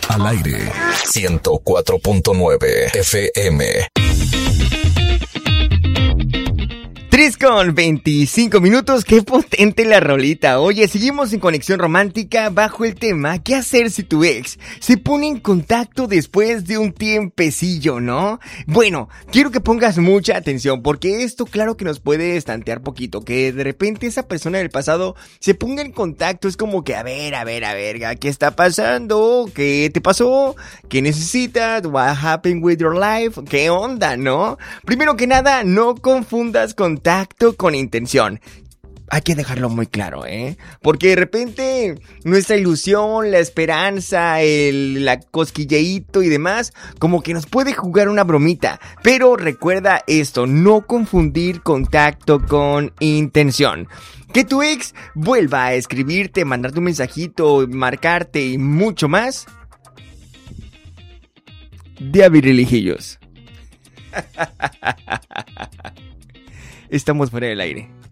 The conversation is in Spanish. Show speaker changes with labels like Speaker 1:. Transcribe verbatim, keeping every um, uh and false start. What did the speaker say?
Speaker 1: Al aire. ciento cuatro punto nueve F M.
Speaker 2: tres con veinticinco minutos, qué potente la rolita. Oye, seguimos en Conexión Romántica bajo el tema ¿qué hacer si tu ex se pone en contacto después de un tiempecillo, no? Bueno, quiero que pongas mucha atención porque esto claro que nos puede estantear poquito, que de repente esa persona del pasado se ponga en contacto, es como que a ver, a ver, a ver, ¿qué está pasando? ¿Qué te pasó? ¿Qué necesitas? What happened with your life? ¿Qué onda, no? Primero que nada, no confundas contacto Contacto con intención. Hay que dejarlo muy claro, ¿eh? Porque de repente nuestra ilusión, la esperanza, el la cosquilleíto y demás, como que nos puede jugar una bromita. Pero recuerda esto, no confundir contacto con intención. Que tu ex vuelva a escribirte, mandarte un mensajito, marcarte y mucho más. De abirilijillos. Estamos fuera del aire.